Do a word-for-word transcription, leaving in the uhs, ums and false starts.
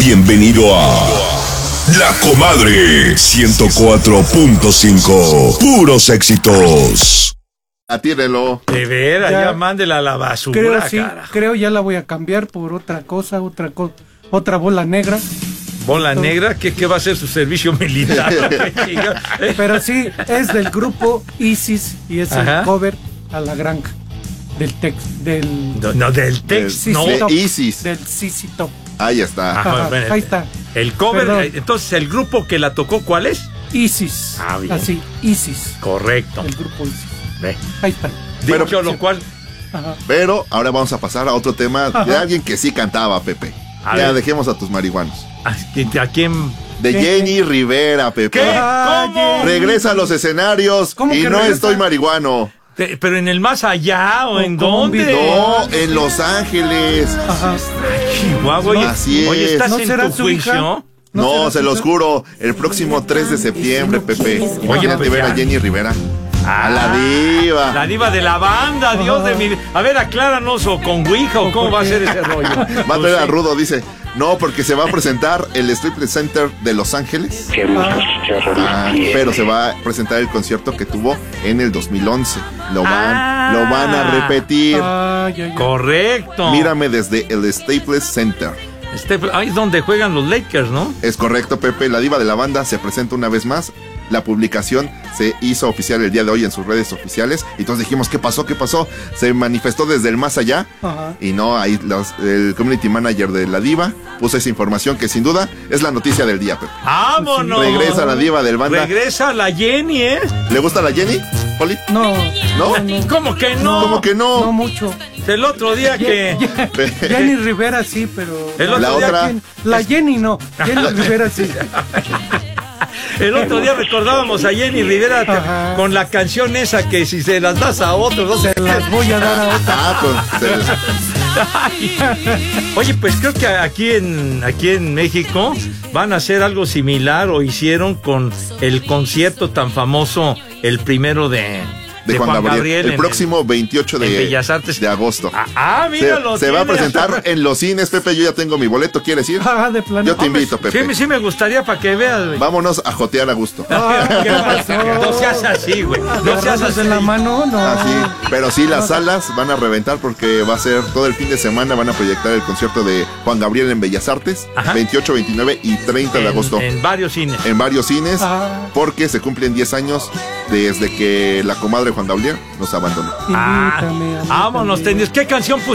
Bienvenido a La Comadre ciento cuatro punto cinco. Puros éxitos. Atírelo. De veras, ya, Ya. mándela a la basura, Creo sí, carajo. creo ya la voy a cambiar por otra cosa, otra co otra bola negra. Bola negra, ¿qué, qué va a ser su servicio militar? ¿Eh? Pero sí, es del grupo Isis y es Ajá. el cover a la granja del Tex, del No, no, del Tex, Del- no. sí, sí, De Isis. del Sisi Top. Ahí está. Ajá, Ajá, bueno, ahí está. El cover, Perdón. eh, entonces, ¿el grupo que la tocó cuál es? Isis. Ah, bien. Así, Isis. Correcto. El grupo Isis. Ve. Ahí está. Pero- Dicho lo cual, Ajá. Pero ahora vamos a pasar a otro tema de Ajá. alguien que sí cantaba, Pepe. A ya ver. dejemos a tus marihuanos. ¿a quién- ¿a quién? De ¿Qué? Jenny Rivera, Pepe. ¿Qué? Ah, ¿Cómo? Regresa a los escenarios ¿Cómo y que no regresa? estoy marihuano. Te- ¿Pero en el más allá o O en con un dónde? video. No, en Los Ángeles. Ajá. Chihuahua, oye, Así oye, es. ¿estás ¿No en será tu su hija? juicio? ¿No No, será se su los hija? juro. El próximo tres de septiembre, Pepe. Imagínate pues ver ya. a Jenny Rivera. Ah, A la diva. La diva de la banda, Dios de mi... A ver, acláranos, o con Ouija, o cómo va a ser ese rollo. Va a traer a Rudo, dice. No, porque se va a presentar el Staples Center de Los Ángeles. Ah, pero se va a presentar el concierto que tuvo en el dos mil once. Lo van, Ah. lo van a repetir. Ah, ya, ya. Correcto. Mírame desde el Staples Center. Este, ahí es donde juegan los Lakers, ¿no? Es correcto, Pepe. La diva de la banda se presenta una vez más. La publicación se hizo oficial el día de hoy en sus redes oficiales. Y todos dijimos, ¿qué pasó? ¿Qué pasó? Se manifestó desde el más allá. Ajá. Y no, ahí los- el community manager de la diva puso esa información que sin duda es la noticia del día, Pepe. ¡Vámonos! Regresa la diva del banda. Regresa la Jenny, ¿eh? ¿Le gusta la Jenny, Poli? No, ¿No? ¿Cómo que no? ¿Cómo que no no? mucho. El otro día que... Jenny Rivera sí, pero El otro La día otra- Jen- la Jenny no. Jenny Rivera sí. El otro día recordábamos a Jenny Rivera Ajá. con la canción esa que si se las das a otros, no sé. Se las voy a dar a otra. Ah, pues, se- Ay. Oye, pues creo que aquí en aquí en México van a hacer algo similar o hicieron con el concierto tan famoso, el primero de, de Juan, Gabriel. El en próximo veintiocho en de, Bellas Artes. de agosto. Ah, ah, Se, míralo. se va a tiene- presentar en los cines, Pepe. Yo ya tengo mi boleto, ¿quieres ir? Ah, de plano. Yo te invito, Sí, Pepe. me- sí me gustaría para que veas, güey. Vámonos a jotear a gusto. Ah, ¿Qué ¿qué pasa? pasó? No seas así, güey. No seas Agarrados así. en la mano, no. Así, pero sí, las salas van a reventar porque va a ser todo el fin de semana. Van a proyectar el concierto de Juan Gabriel en Bellas Artes, Ajá. veintiocho, veintinueve y treinta de En- agosto. En varios cines. En varios cines, Ah. porque se cumplen diez años desde que la comadre Juan Gabriel nos abandonó. Ah, Invítame a mí vámonos, también. tenis. ¿Qué canción